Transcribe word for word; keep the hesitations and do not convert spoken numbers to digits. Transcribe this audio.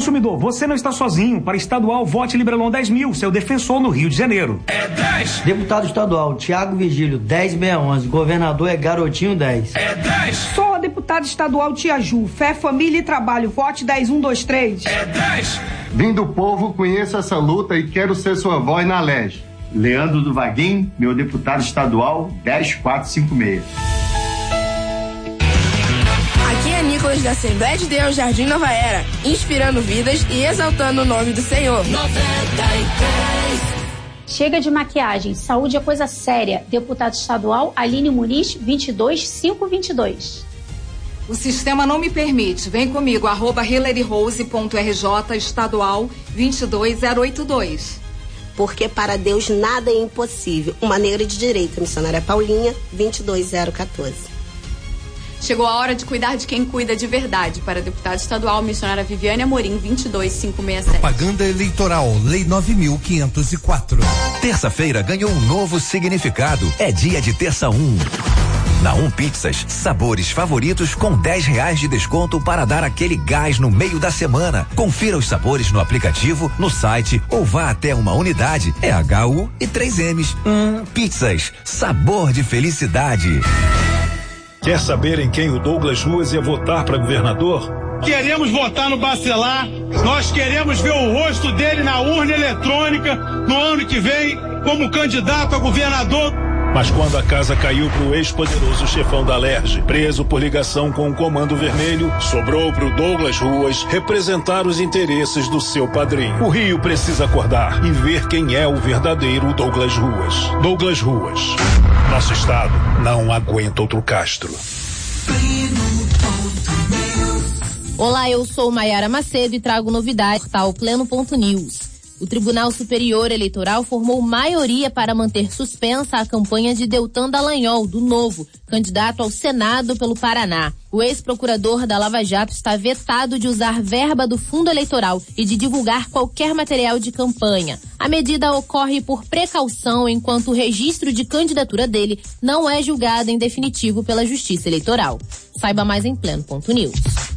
consumidor, você não está sozinho. Para estadual, vote Librelon dez mil, seu defensor no Rio de Janeiro. É dez. Deputado estadual, Tiago Vigílio, dez seiscentos e onze. Governador é Garotinho, dez. É dez. Sou a deputada estadual Tia Ju, Fé, Família e Trabalho, vote dez um dois três. É dez. Vim do povo, conheço essa luta e quero ser sua voz na L E G. Leandro do Vaguinho, meu deputado estadual, dez quatro cinco seis. Aqui é Nicolas da Assembleia de Deus, Jardim Nova Era, inspirando vidas e exaltando o nome do Senhor. noventa e três. Chega de maquiagem, saúde é coisa séria. Deputado estadual Aline Muniz, vinte e dois cinco vinte e dois. O sistema não me permite. Vem comigo, arroba hilaryrose.rj estadual vinte e dois zero oito dois. Porque para Deus nada é impossível. Uma negra de direita, missionária Paulinha, vinte e dois zero quatorze. Chegou a hora de cuidar de quem cuida de verdade. Para deputada estadual, missionária Viviane Amorim, vinte e dois cinco seis sete. Propaganda eleitoral, Lei nove mil quinhentos e quatro. Terça-feira ganhou um novo significado. É dia de terça um. Na Um Pizzas, sabores favoritos com dez reais de desconto para dar aquele gás no meio da semana. Confira os sabores no aplicativo, no site ou vá até uma unidade. É H U e três M's. Um Pizzas, sabor de felicidade. Quer saber em quem o Douglas Ruas ia votar para governador? Queremos votar no Bacelar. Nós queremos ver o rosto dele na urna eletrônica no ano que vem como candidato a governador. Mas quando a casa caiu pro ex-poderoso chefão da Alerj, preso por ligação com o Comando Vermelho, sobrou pro Douglas Ruas representar os interesses do seu padrinho. O Rio precisa acordar e ver quem é o verdadeiro Douglas Ruas. Douglas Ruas. Nosso estado não aguenta outro Castro. Olá, eu sou Maiara Macedo e trago novidades do portal Pleno ponto news. O Tribunal Superior Eleitoral formou maioria para manter suspensa a campanha de Deltan Dallagnol, do Novo, candidato ao Senado pelo Paraná. O ex-procurador da Lava Jato está vetado de usar verba do fundo eleitoral e de divulgar qualquer material de campanha. A medida ocorre por precaução, enquanto o registro de candidatura dele não é julgado em definitivo pela Justiça Eleitoral. Saiba mais em Pleno ponto news.